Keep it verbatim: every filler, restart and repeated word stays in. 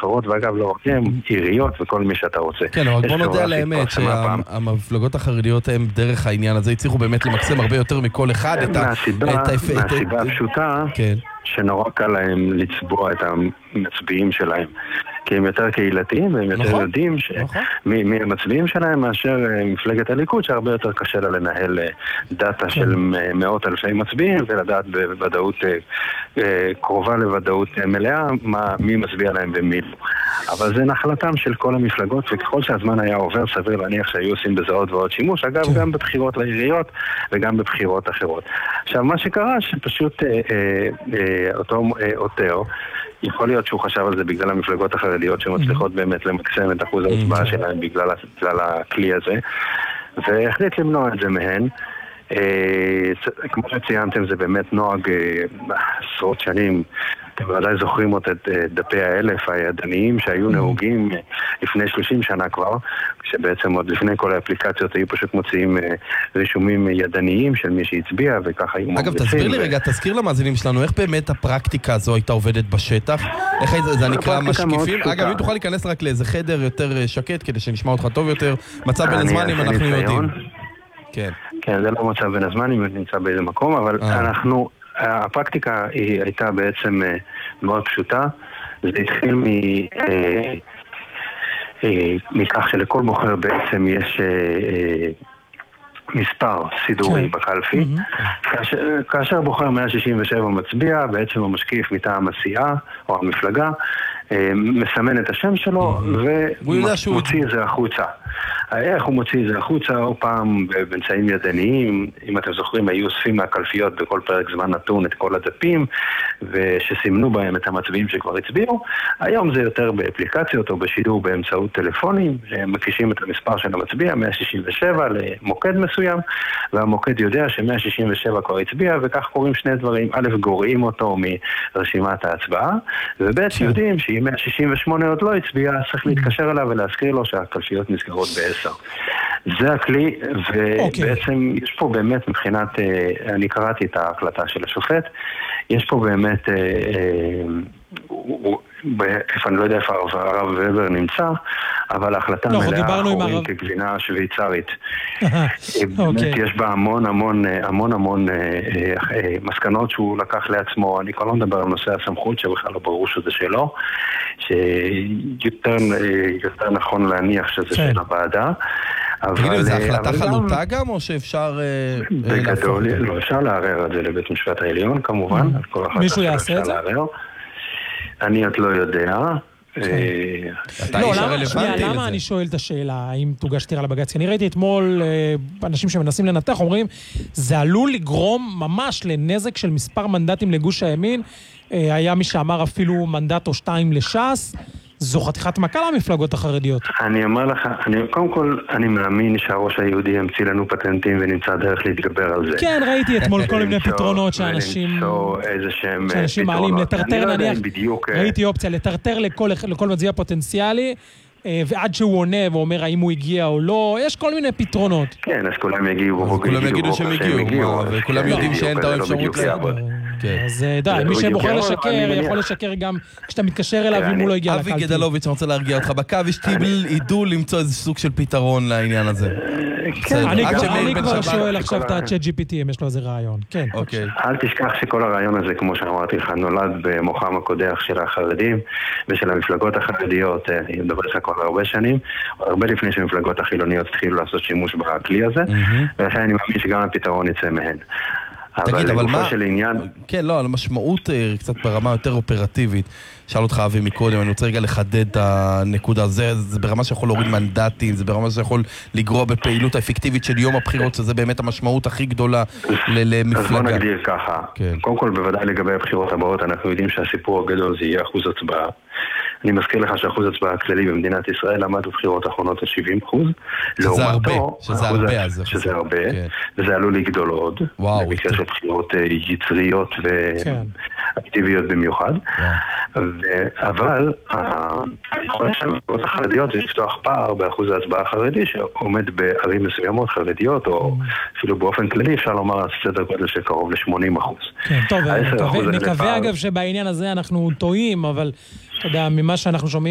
אחרות, ואגב לא רק הם, עיריות וכל מי שאתה רוצה. כן, אבל בוא נודע על האמת שהמפלגות החרדיות הם דרך העניין הזה, הצליחו באמת למקסם הרבה יותר מכל אחד את ה... מהסיבה הפשוטה שנורא קל להם לצבוע את המצביעים שלהם. כי הם יותר קהילתיים, והם יותר יודעים מי המצביעים שלהם מאשר מפלגת הליכוד, שהרבה יותר קשה לה לנהל דאטה של מאות אלפי מצביעים, ולדעת בוודאות קרובה לוודאות מלאה מי מצביע להם ומי לא. אבל זה נחלתם של כל המפלגות, וככל שהזמן היה עובר, סביר להניח שהיו עושים בזה עוד ועוד שימוש, אגב גם בבחירות לעיריות וגם בבחירות אחרות. עכשיו מה שקרה שפשוט אותו עותר, יכול להיות שהוא חשב על זה בגלל המפלגות החרדיות שמצליחות באמת למקסם את אחוז ההצבעה שלהם בגלל הכלי הזה, והחליט למנוע את זה מהן. כמו שציינתם, זה באמת נוהג עשרות שנים. אתם ודאי זוכרים את דפי האלף הידניים שהיו נהוגים לפני שלושים שנה כבר, שבעצם עוד לפני כל האפליקציות היו פשוט מוציאים רישומים ידניים של מי שהצביע, וככה היו מגביצים. אגב, תסביר לי רגע, תזכיר למאזינים שלנו, איך באמת הפרקטיקה הזו הייתה עובדת בשטח? איך זה נקרא משקיפים? אגב, אם תוכל להיכנס רק לאיזה חדר יותר שקט, כדי שנשמע אותך טוב יותר, מצב בין הזמנים אנחנו יודעים. כן. כן, זה לא מצב בין הזמנים, נמצא באיזה מקום, אבל אנחנו... הפרקטיקה היא הייתה בעצם מאוד פשוטה. זה התחיל מ... מכך שלכל בוחר בעצם יש מספר סידורי בקלפי. כאשר בוחר מאה שישים ושבע מצביע, בעצם המשקיף מטעם הסיעה או המפלגה מסמן את השם שלו ומוציא את זה החוצה. איך הוא מוציא את זה החוצה? או פעם באמצעים ידניים, אם אתם זוכרים, היו אוספים מהקלפיות בכל פרק זמן נתון את כל הדפים ושסימנו בהם את המצביעים שכבר הצביעו. היום זה יותר באפליקציות או בשידור באמצעות טלפונים, מקישים את המספר של המצביע מאה שישים ושבע למוקד מסוים, והמוקד יודע ש-מאה שישים ושבע כבר הצביע, וכך קוראים שני דברים: א', גורעים אותו מרשימת ההצבעה, וב', יודעים שאם מאה שישים ושמונה עוד לא הצביע, צריך להתקשר אליו ולהזכיר לו שהקלפיות נסגרות בעשר. זה הכלי, ובעצם יש פה באמת מבחינת, אני קראתי את ההקלטה של השופט, יש פה באמת, אני לא יודע איפה הרב ובר נמצא, אבל ההחלטה מלאה חורים כגבינה שוויצרית. באמת יש בה המון המון המון המון מסקנות שהוא לקח לעצמו. אני כבר לא מדבר על נושא הסמכות שבכלל לא ברור שזה שלו, שיותר נכון להניח שזה של הוועדה. תגידו, זה החלטה חלוטה גם, או שאפשר... בגדול, לא, אפשר לערער את זה לבית משפט העליון, כמובן. מישהו יעשה את זה? אני עוד לא יודע. לא, למה אני שואל את השאלה, האם תוגש עתירה לבג"ץ? אני ראיתי אתמול אנשים שמנסים לנתח, אומרים, זה עלול לגרום ממש לנזק של מספר מנדטים לגוש הימין, היה מי שאמר אפילו מנדט או שתיים לש"ס, זו חתיכת מכה למפלגות החרדיות. אני אומר לך, אני, קודם כל, אני מאמין שהראש היהודי ימציא לנו פטנטים ונמצא דרך להתגבר על זה. כן, ראיתי אתמול כל מיני פתרונות שאנשים... ולמצוא איזה שהם שאנשים מעלים, לטרטר נניח, ראיתי אופציה, לטרטר לכל מצביע פוטנציאלי, ועד שהוא עונה ואומר האם הוא הגיע או לא, יש כל מיני פתרונות. כן, אז כולם יגיעו. כולם יגידו שהם הגיעו, וכולם יודעים שאין את האפשרות לעבוד. אז די, מי שבוחר לשקר יכול לשקר גם כשאתה מתקשר אליו אם הוא לא הגיע לקלפי. אבי גדלוביץ', אני רוצה להרגיע אותך בקו, שטיבל ידעו למצוא איזה סוג של פתרון לעניין הזה. אני כבר שואל עכשיו את ה-צ'אט ג'י פי טי אם יש לו איזה רעיון. אל תשכח שכל הרעיון הזה, כמו שאמרתי לך, נולד במוחם הקודח של החרדים ושל המפלגות החרדיות. אני מדבר לך כבר הרבה שנים, הרבה לפני שמפלגות החילוניות התחילו לעשות שימוש בכלי הזה, ולכן אני מאמין שגם הפתרון יצא מהן. תגיד, אבל מה... כן, לא, על המשמעות קצת ברמה יותר אופרטיבית. שאל אותך אבי מקודם, אני רוצה רגע לחדד את הנקודה. זה, זה ברמה שיכול להוריד מנדטים, זה ברמה שיכול לגרוע בפעילות האפקטיבית של יום הבחירות, שזה באמת המשמעות הכי גדולה למפלגה. אז בוא נגדיר ככה. כן. קודם כל, בוודאי לגבי הבחירות הבאות, אנחנו יודעים שהסיפור הגדול זה יהיה אחוז הצבעה. אני מזכיר לך שאחוז הצבעה הכללי במדינת ישראל עמד בבחירות האחרונות על שבעים אחוז. שזה הרבה, שזה הרבה. שזה הרבה, וזה עלול לגדול עוד. וואו. במקרה של בחירות יצריות ואקטיביות במיוחד. אבל היכולת של הבחירות החרדיות זה לפתוח פער באחוז ההצבעה החרדי שעומד בערים מסוימות חרדיות, או אפילו באופן כללי אפשר לומר סדר גודל של קרוב ל-שמונים אחוז. טוב, נקווה אגב שבעניין הזה אנחנו טועים, אבל אתה יודע, ממה שאנחנו שומעים